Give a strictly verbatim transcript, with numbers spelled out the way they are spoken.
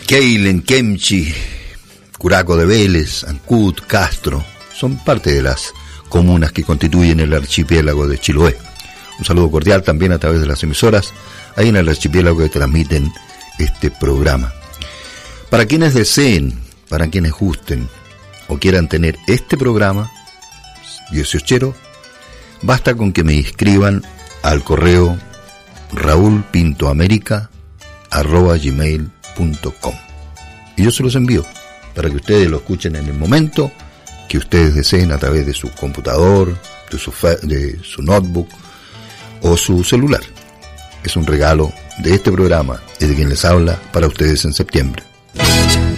Keilen, Kemchi, Curaco de Vélez, Ancud, Castro, son parte de las comunas que constituyen el archipiélago de Chiloé. Un saludo cordial también a través de las emisoras ahí en el archipiélago que transmiten este programa. Para quienes deseen, para quienes gusten o quieran tener este programa dieciochero, basta con que me inscriban al correo raulpintoamerica arroba gmail punto com y yo se los envío para que ustedes lo escuchen en el momento que ustedes deseen a través de su computador, de su, de su notebook o su celular. Es un regalo de este programa y de quien les habla para ustedes en septiembre.